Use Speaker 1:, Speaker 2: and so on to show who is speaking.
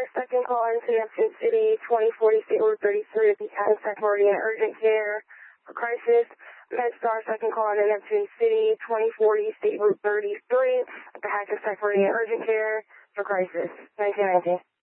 Speaker 1: second call into Neptune City, 2040 State Route 33 at the Hackensack Meridian Urgent Care for crisis. MedStar second call into Neptune City, 2040 State Route 33 at the Hackensack Meridian Urgent Care for crisis. 1919.